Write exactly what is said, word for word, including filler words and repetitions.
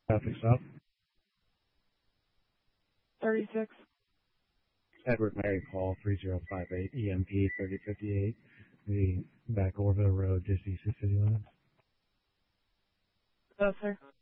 Traffic stop. thirty-six. Edward Mary Paul, three zero five eight, E M P thirty fifty-eight, the back Orville Road, just east of city limits. Yes, sir.